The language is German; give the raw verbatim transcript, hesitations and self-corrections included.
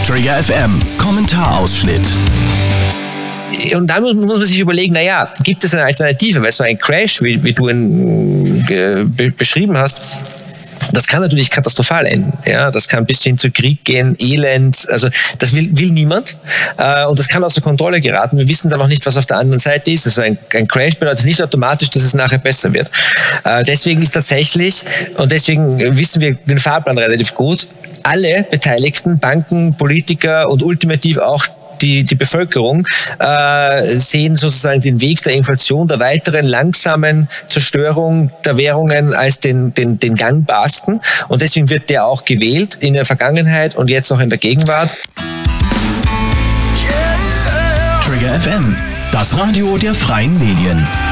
Trigger F M, Kommentarausschnitt. Und dann muss, muss man sich überlegen, naja, gibt es eine Alternative? Weil so ein Crash, wie, wie du ihn äh, be- beschrieben hast, das kann natürlich katastrophal enden. Ja, das kann bis hin zu Krieg gehen, Elend. Also das will, will niemand. Äh, und das kann außer Kontrolle geraten. Wir wissen da noch nicht, was auf der anderen Seite ist. Also ein, ein Crash bedeutet nicht automatisch, dass es nachher besser wird. Äh, deswegen ist tatsächlich, und deswegen wissen wir den Fahrplan relativ gut, alle Beteiligten, Banken, Politiker und ultimativ auch Die, die Bevölkerung äh, sehen sozusagen den Weg der Inflation, der weiteren langsamen Zerstörung der Währungen als den, den, den gangbarsten. Und deswegen wird der auch gewählt in der Vergangenheit und jetzt auch in der Gegenwart. Trigger F M, das Radio der freien Medien.